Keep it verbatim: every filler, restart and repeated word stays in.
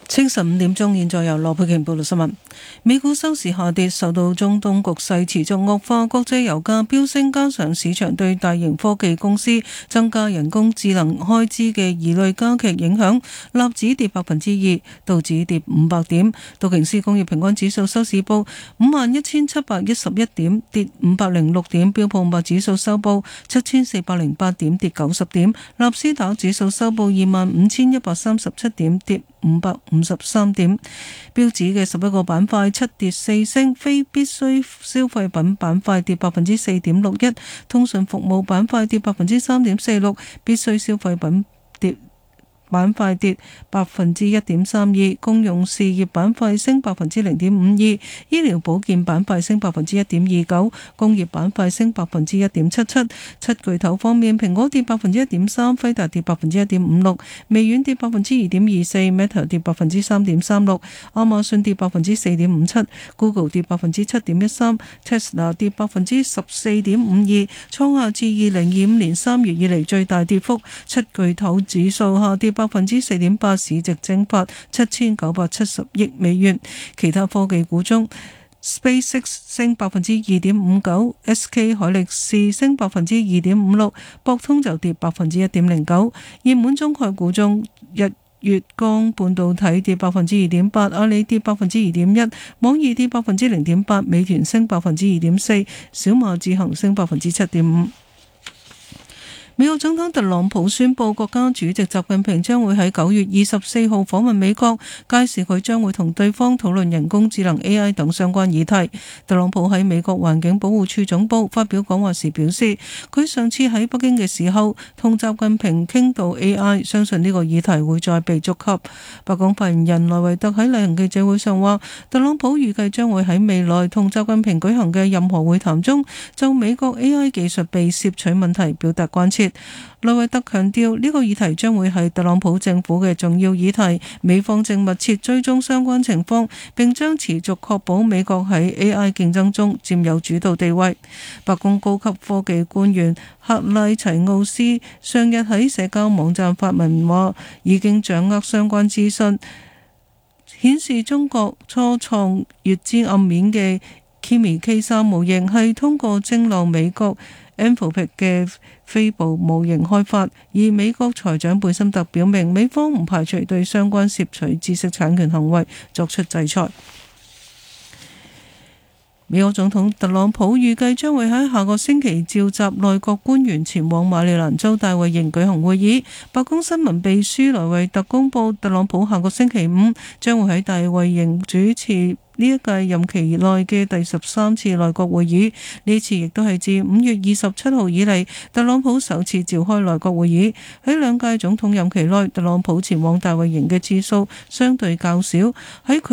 清晨五點鐘，現在由羅佩瓊報道新聞。美股收市下跌，受到中東局勢持續惡化、國際油價飆升，加上市場對大型科技公司增加人工智能開支嘅疑慮加劇影響，納指跌百分之二，道指跌五百點。道瓊斯工業平均指數收市報五萬一千七百一十一點，跌五百零六點。標普五百指數收報七千四百零八點，跌九十點。納斯達克指數收報二萬五千一百三十七點，跌五百五十三點。標指嘅十一個板塊七跌四升，非必需消費品板塊跌百分之四點六一，通訊服務板塊跌百分之三點四六，必需消費品跌板塊跌百分之一點三二，公用事業板塊升百分之零點五二，醫療保健板塊升百分之一點二九，工業板塊升百分之一點七七。七巨頭方面，蘋果跌百分之一點三，輝達跌百分之一點五六，微軟跌百分之二點二四 ，Meta 跌百分之三點三六，亞馬遜跌百分之四點五七 ，Google 跌百分之七點一三 ，Tesla 跌百分之十四點五二，創下自二零二五年三月以嚟最大跌幅。七巨頭指數下跌百分之四點八，市值蒸發七千九百七十億美元。其他科技股中 ，SpaceX 升百分之二點五九 ，S K 海力士升百分之二點五六，博通就跌百分之一點零九。熱門中概股中，日月光半導體跌百分之二點八，阿里跌百分之二點一，網易跌百分之零點八，美團升百分之二點四，小馬智行升百分之七點五。美國總統特朗普宣布，國家主席習近平將會喺九月二十四號訪問美國，屆時佢將會同對方討論人工智能 A I 等相關議題。特朗普喺美國環境保護署總部發表講話時表示，佢上次喺北京嘅時候同習近平傾到 A I， 相信呢個議題會再被觸及。白宮發言人萊維特喺例行記者會上話，特朗普預計將會喺未來同習近平舉行嘅任何會談中，就美國 A I 技術被竊取問題表達關切。萊維特強調，呢個議題將會係特朗普政府嘅重要議題，美方正密切追蹤相關情況，並將持續確保美國喺 A I 競爭中佔有主導地位。白宮高級科技官員克拉齊奧斯上日喺社交網站發文話，已經掌握相關資訊，顯示中國初創月之暗面嘅 Kimi K 三模型係通過蒸餾美國 Anthropic 嘅飛步模型開發，而美國財長貝森特表明，美方唔排除對相關竊取知識產權行為作出制裁。美國總統特朗普預計將會喺下個星期召集內閣官員前往馬里蘭州大衛營舉行會議。白宮新聞秘書萊維特公佈，特朗普下個星期五將會喺大衛營主持呢一屆任期內嘅第十三次內閣會議。呢次亦都係自五月二十七號以嚟，特朗普首次召開內閣會議。喺兩屆總統任期內，特朗普前往大衛營嘅次數相對較少。喺佢